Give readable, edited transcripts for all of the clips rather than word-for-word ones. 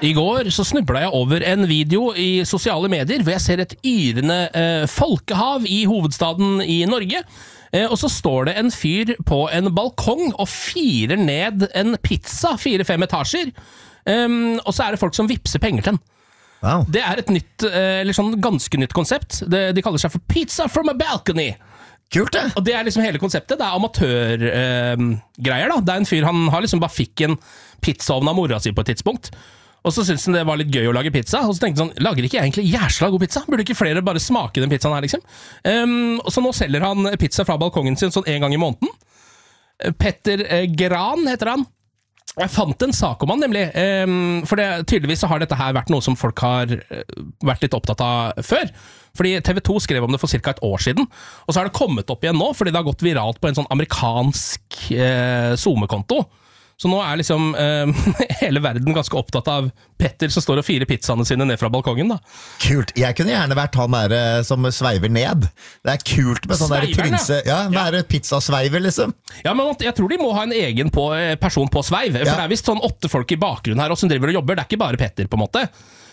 I går så snublet jeg over en video I sosiale medier hvor jeg ser et yrende folkehav I hovedstaden I Norge. Og så står det en fyr på en balkong og firer ned en pizza, 4-5 etasjer. Og så det folk som vipser penger til den. Wow. Det et nytt, eller sånn ganske nytt konsept. De kaller seg for Pizza from a Balcony. Kult det. Og det liksom hele konseptet. Det amatørgreier da. Det en fyr, han har liksom bare fikk en pizzaovn av mora si på et tidspunkt. Og så syntes han det var litt gøy å lage pizza. Og så tenkte han sånn, lager ikke jeg egentlig jæsla god pizza? Burde ikke flere bare smake den pizzaen her liksom? Og så nå selger han pizza fra balkongen sin sånn en gang I måneden. Petter Gran heter han. Jeg fant en sak om han nemlig, for tydeligvis så har dette her vært noe som folk har vært litt opptatt av før, fordi TV2 skrev om det for cirka et år siden, og så har det kommet opp igjen nå, fordi det har gått viralt på en sånn amerikansk Zoom-konto. Så nå liksom hele verden ganske opptatt av Petter som står og firer pizzaene sine ned fra balkongen da. Kult, jeg kunne gjerne vært han der som sveiver ned. Det kult med sånn der prins. Ja, være pizzasveiver liksom. Ja, men jeg tror de må ha en egen person på sveiv, for det visst sånn 8 folk I bakgrunnen her og som driver og jobber, det ikke bare Petter på en måte.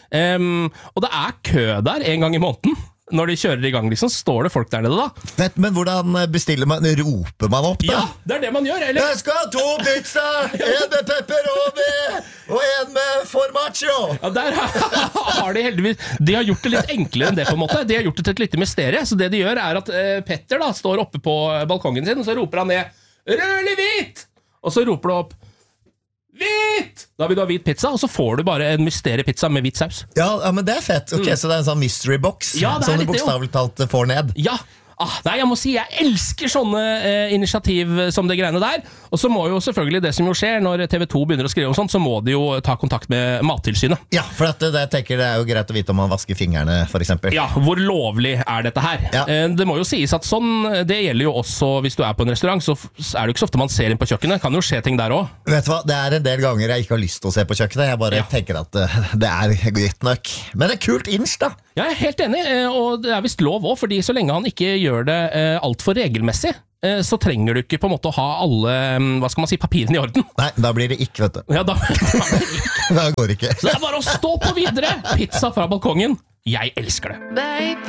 Og det kø der en gang I måneden. Når de kjører I gang, liksom, står det folk der nede da. Men hvordan bestiller man? Roper man opp da? Ja, det det man gjør, eller? Jeg skal ha 2 pizza, 1 med pepperoni og 1 med formaggio. Ja, der har de heldigvis. De har gjort det litt enklere enn det på en måte. De har gjort det til et lite mysterie. Så det de gjør at Petter da står oppe på balkongen sin, og så roper han ned rød eller hvit? Og så roper det opp hvit! Da vil du ha hvit pizza, og så får du bare en mysteriepizza med hvit saus. Ja, men det fett. Ok, så det en sånn mystery box som du bokstavelig talt får ned. Ja, nei, jeg må si, jeg elsker sånne initiativ som det greiene der. Og så må jo selvfølgelig det som jo skjer når TV2 begynner å skrive om sånt, så må de jo ta kontakt med Mattilsynet. Ja, for det tenker det jo greit å vite om man vasker fingrene, for eksempel. Ja, hvor lovlig dette her? Ja. Det må jo sies at sånn, det gjelder jo også hvis du på en restaurant, så det jo ikke så ofte man ser inn på kjøkkenet. Kan jo skje ting der også. Vet du hva, det en del ganger jeg ikke har lyst til å se på kjøkkenet. Jeg bare tenker at det godt nok. Men det kult inch da. Ja, jeg helt enig, og det visst lov også, fordi så lenge han ikke gjør det alt for regelmessig, så trenger du ikke på en måte å ha alle, hva skal man si, papirene I orden. Nei, da blir det ikke, vet du. Ja, da går det ikke. Så det bare å stå på videre. Pizza fra balkongen. Jeg elsker det.